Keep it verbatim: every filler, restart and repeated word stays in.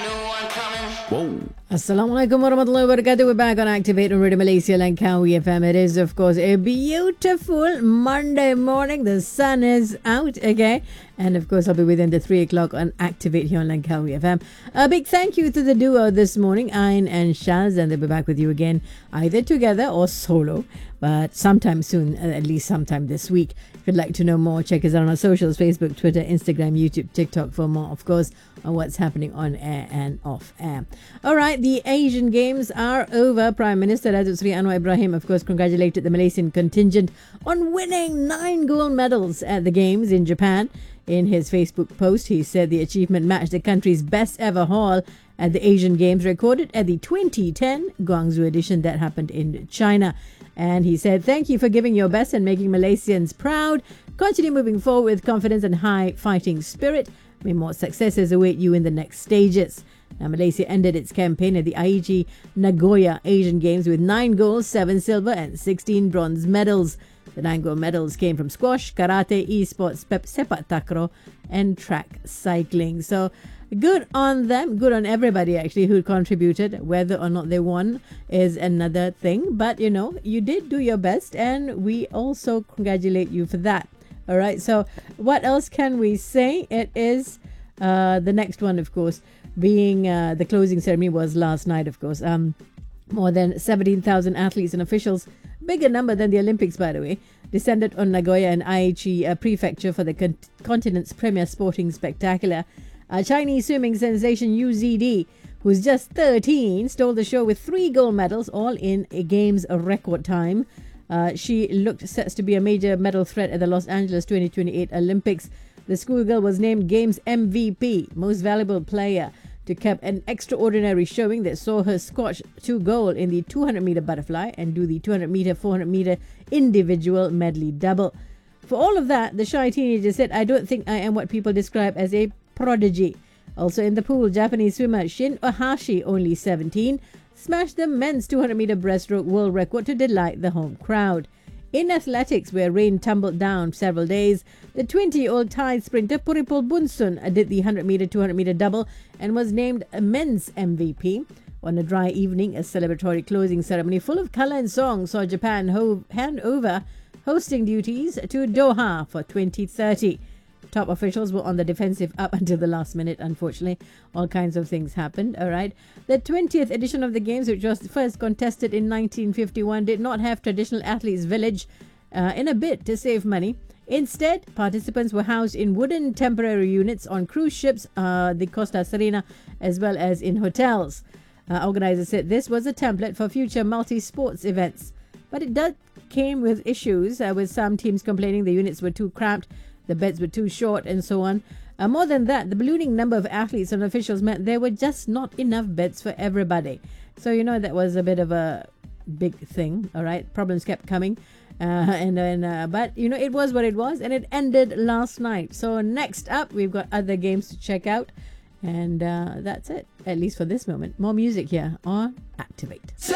Whoa. Assalamualaikum warahmatullahi wabarakatuh. We're back on Activate on Radio Malaysia Langkawi F M. It is, of course, a beautiful Monday morning. The sun is out, okay? And, of course, I'll be within the three o'clock on Activate here on Langkawi F M. A big thank you to the duo this morning, Ayn and Shaz, and they'll be back with you again, either together or solo, but sometime soon, at least sometime this week. If you'd like to know more, check us out on our socials, Facebook, Twitter, Instagram, YouTube, TikTok for more, of course, on what's happening on air and off air. All right, the Asian Games are over. Prime Minister Datuk Seri Anwar Ibrahim, of course, congratulated the Malaysian contingent on winning nine gold medals at the Games in Japan. In his Facebook post, he said the achievement matched the country's best ever haul at the Asian Games recorded at the twenty ten Guangzhou edition that happened in China. And he said, thank you for giving your best and making Malaysians proud. Continue moving forward with confidence and high fighting spirit. May more successes await you in the next stages. Now, Malaysia ended its campaign at the Aichi Nagoya Asian Games with nine gold, seven silver and sixteen bronze medals. The nine gold medals came from squash, karate, esports, pep, sepak takraw and track cycling. So good on them, good on everybody actually who contributed. Whether or not they won is another thing. But, you know, you did do your best and we also congratulate you for that. All right, so what else can we say? It is uh, the next one, of course, being uh, the closing ceremony was last night, of course. Um, more than seventeen thousand athletes and officials, bigger number than the Olympics, by the way, descended on Nagoya and Aichi uh, Prefecture for the con- continent's premier sporting spectacular. Uh, Chinese swimming sensation U Z D, who's just thirteen, stole the show with three gold medals, all in a game's record time. Uh, she looked set to be a major medal threat at the Los Angeles twenty twenty-eight Olympics. The schoolgirl was named Games M V P, Most Valuable Player, to cap an extraordinary showing that saw her scorch two gold in the two hundred meter butterfly and do the two hundred meter, four hundred meter individual medley double. For all of that, the shy teenager said, I don't think I am what people describe as a prodigy. Also in the pool, Japanese swimmer Shin Ohashi, only seventeen, smashed the men's two hundred meter breaststroke world record to delight the home crowd. In athletics, where rain tumbled down several days, the twenty-year-old Thai sprinter Puripol Bunsun did the one hundred meter, two hundred meter double and was named a men's M V P. On a dry evening, a celebratory closing ceremony full of colour and song saw Japan ho- hand over hosting duties to Doha for twenty thirty. Top officials were on the defensive up until the last minute, unfortunately. All kinds of things happened, all right. The twentieth edition of the Games, which was first contested in nineteen fifty-one, did not have traditional athletes' village uh, in a bid to save money. Instead, participants were housed in wooden temporary units on cruise ships, uh, the Costa Serena, as well as in hotels. Uh, organizers said this was a template for future multi-sports events. But it did came with issues, uh, with some teams complaining the units were too cramped, the beds were too short, and so on. Uh, more than that, the ballooning number of athletes and officials meant there were just not enough beds for everybody. So, you know, that was a bit of a big thing, all right? Problems kept coming. Uh, and then, uh, but, you know, it was what it was, and it ended last night. So next up, we've got other games to check out. And uh, that's it, at least for this moment. More music here on Activate.